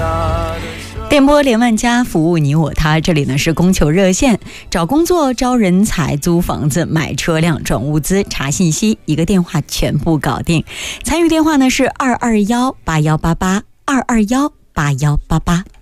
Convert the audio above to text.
电波连万家，服务你我他。这里呢是供求热线，找工作、招人才、租房子、买车辆、转物资、查信息，一个电话全部搞定。参与电话呢是2218188，2218188。